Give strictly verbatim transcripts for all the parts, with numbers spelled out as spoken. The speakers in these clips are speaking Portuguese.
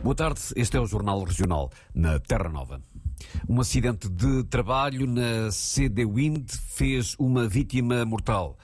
Boa tarde, este é o Jornal Regional, na Terra Nova. Um acidente de trabalho na C D Wind fez uma vítima mortal.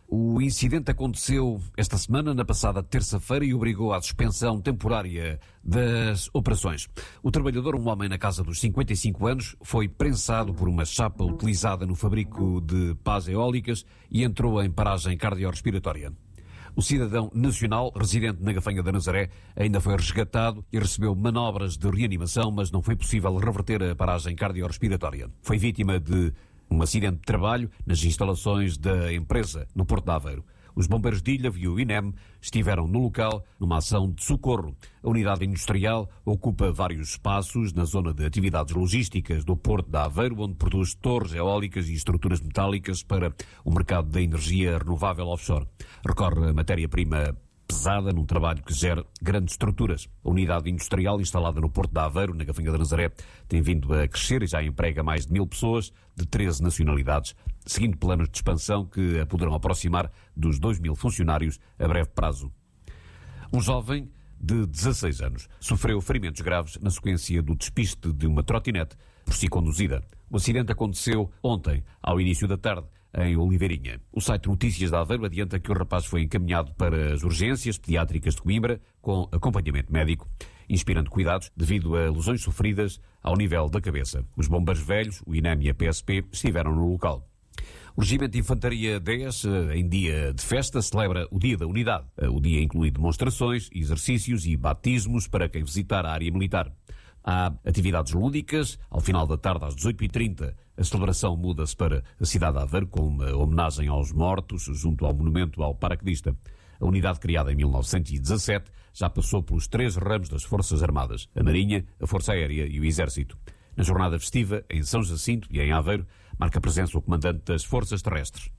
O incidente aconteceu esta semana, na passada terça-feira, e obrigou à suspensão temporária das operações. O trabalhador, um homem na casa dos cinquenta e cinco anos, foi prensado por uma chapa utilizada no fabrico de pás eólicas e entrou em paragem cardiorrespiratória. O cidadão nacional, residente na Gafanha da Nazaré, ainda foi resgatado e recebeu manobras de reanimação, mas não foi possível reverter a paragem cardiorrespiratória. Foi vítima de um acidente de trabalho nas instalações da empresa, no Porto de Aveiro. Os bombeiros de Ilha e o I N E M estiveram no local numa ação de socorro. A unidade industrial ocupa vários espaços na zona de atividades logísticas do Porto de Aveiro, onde produz torres eólicas e estruturas metálicas para o mercado da energia renovável offshore. Recorre a matéria-prima pesada num trabalho que gera grandes estruturas. A unidade industrial instalada no Porto de Aveiro, na Gafanha da Nazaré, tem vindo a crescer e já emprega mais de mil pessoas de treze nacionalidades, seguindo planos de expansão que a poderão aproximar dos dois mil funcionários a breve prazo. Um jovem de dezasseis anos sofreu ferimentos graves na sequência do despiste de uma trotinete por si conduzida. O acidente aconteceu ontem, ao início da tarde, em Oliveirinha. O site Notícias de Aveiro adianta que o rapaz foi encaminhado para as urgências pediátricas de Coimbra com acompanhamento médico, inspirando cuidados devido a lesões sofridas ao nível da cabeça. Os bombeiros velhos, o I N E M e a P S P estiveram no local. O Regimento de Infantaria dez, em dia de festa, celebra o Dia da Unidade. O dia inclui demonstrações, exercícios e batismos para quem visitar a área militar. Há atividades lúdicas. Ao final da tarde, às dezoito e trinta, a celebração muda-se para a cidade de Aveiro, com uma homenagem aos mortos, junto ao monumento ao paraquedista. A unidade, criada em mil novecentos e dezassete, já passou pelos três ramos das Forças Armadas: a Marinha, a Força Aérea e o Exército. Na jornada festiva, em São Jacinto e em Aveiro, marca presença o comandante das Forças Terrestres.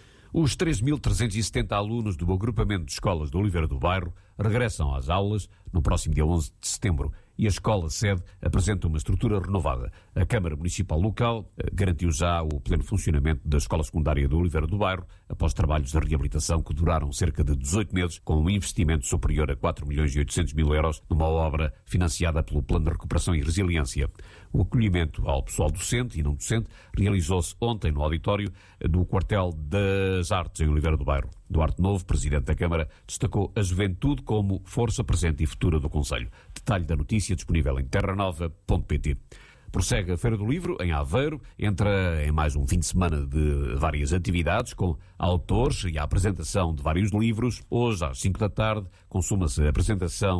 Os três mil trezentos e setenta alunos do agrupamento de escolas de Oliveira do Bairro regressam às aulas no próximo dia onze de setembro e a escola-sede apresenta uma estrutura renovada. A Câmara Municipal local garantiu já o pleno funcionamento da Escola Secundária de Oliveira do Bairro após trabalhos de reabilitação que duraram cerca de dezoito meses, com um investimento superior a quatro milhões e oitocentos mil euros numa obra financiada pelo Plano de Recuperação e Resiliência. O acolhimento ao pessoal docente e não docente realizou-se ontem no auditório do Quartel das Artes em Oliveira do Bairro. Duarte Novo, presidente da Câmara, destacou a juventude como força presente e futura do Concelho. Detalhe da notícia disponível em terra nova ponto pt. Prossegue a Feira do Livro, em Aveiro, entra em mais um fim de semana de várias atividades, com autores e a apresentação de vários livros. Hoje, às cinco da tarde, consuma-se a apresentação